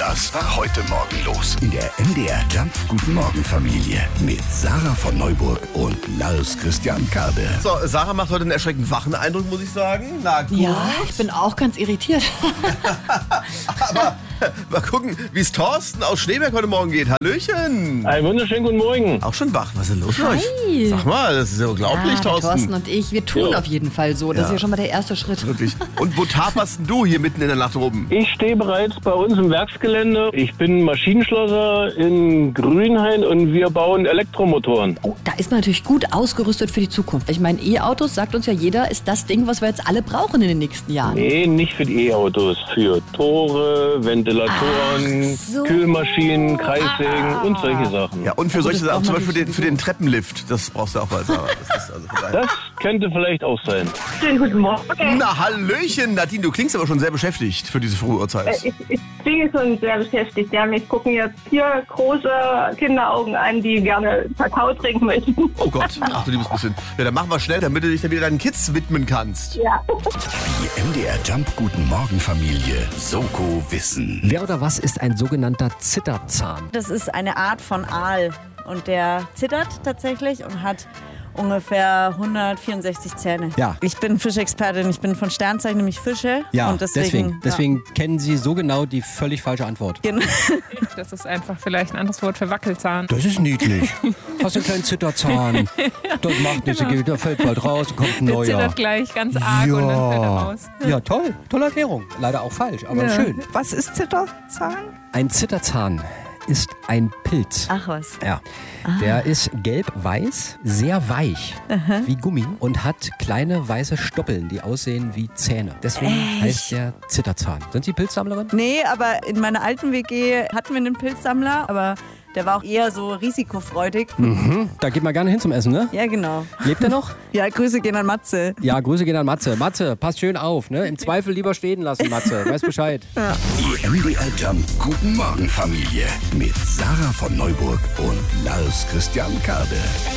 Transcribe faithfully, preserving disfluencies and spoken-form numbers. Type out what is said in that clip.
Das war heute Morgen los in der M D R Jump Guten Morgen Familie mit Sarah von Neuburg und Lars Christian Kade. So, Sarah macht heute einen erschreckend wachen Eindruck, muss ich sagen. Na gut. Ja, ich bin auch ganz irritiert. Aber mal gucken, wie es Thorsten aus Schneeberg heute Morgen geht. Hallöchen. Einen wunderschönen guten Morgen. Auch schon wach. Was ist denn los mit euch? Hi. Sag mal, das ist ja unglaublich, Ja, der Thorsten. Thorsten und ich, wir tun Ja. auf jeden Fall so. Das Ja. ist ja schon mal der erste Schritt. Wirklich. Und wo taperst denn du hier mitten in der Nacht oben? Ich stehe bereits bei uns im Werksgelände. Ich bin Maschinenschlosser in Grünhain und wir bauen Elektromotoren. Oh, da ist man natürlich gut ausgerüstet für die Zukunft. Ich meine, E-Autos, sagt uns ja jeder, ist das Ding, was wir jetzt alle brauchen in den nächsten Jahren. Nee, nicht für die E-Autos. Für Tore, Ventilatoren, so. Kühlmaschinen, Kreissägen Ah. und solche Sachen. Ja, und für solche das Sachen, braucht zum man Beispiel den, nicht für den Treppenlift. Das brauchst du auch mal, Sarah. Das ist also von daher. Das könnte vielleicht auch sein. Schönen guten Morgen. Na, Hallöchen, Nadine, du klingst aber schon sehr beschäftigt für diese frühe Uhrzeit. Äh, Ich, ich bin schon sehr beschäftigt. Ja, mich gucken jetzt vier große Kinderaugen an, die gerne Kakao trinken möchten. Oh Gott, ach du liebes bisschen. Ja, dann machen wir schnell, damit du dich dann wieder deinen Kids widmen kannst. Ja. Die M D R Jump Guten Morgen Familie Soko Wissen. Wer oder was ist ein sogenannter Zitterzahn? Das ist eine Art von Aal und der zittert tatsächlich und hat ungefähr hundertvierundsechzig Zähne. Ja. Ich bin Fischexpertin, ich bin von Sternzeichen, nämlich Fische. Ja, und deswegen, deswegen, deswegen kennen Sie so genau die völlig falsche Antwort. Ja. Genau. Das ist einfach vielleicht ein anderes Wort für Wackelzahn. Das ist niedlich. Hast du einen kleinen Zitterzahn? Das macht nichts, Genau. der fällt bald raus, kommt ein Der neuer. zittert gleich ganz arg und dann fällt er raus. Ja, toll. Tolle Erklärung. Leider auch falsch, aber Ja. schön. Was ist Zitterzahn? Ein Zitterzahn ist ein Pilz. Ach was. Ja, der ist gelb-weiß, sehr weich, wie Gummi und hat kleine weiße Stoppeln, die aussehen wie Zähne. Deswegen heißt der Zitterzahn. Sind Sie Pilzsammlerin? Nee, aber in meiner alten W G hatten wir einen Pilzsammler, aber der war auch eher so risikofreudig. Mhm. Da geht man gerne hin zum Essen, ne? Ja, genau. Lebt er noch? Ja, Grüße gehen an Matze. Ja, Grüße gehen an Matze. Matze, pass schön auf, ne? Im Zweifel lieber stehen lassen, Matze. Weiß Bescheid. Die M D R Jump Guten Morgen Familie mit Sarah von Neuburg und Lars Christian Kade.